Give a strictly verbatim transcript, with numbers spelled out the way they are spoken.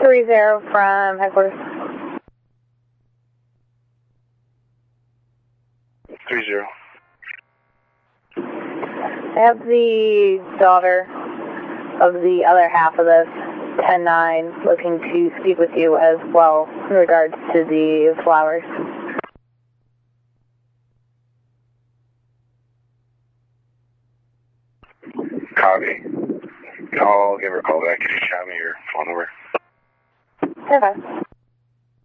three zero from headquarters. three zero. I have the daughter of the other half of this, ten nine, looking to speak with you as well in regards to the flowers. Copy. I'll give her a call back. Can you shout me your phone number? Okay.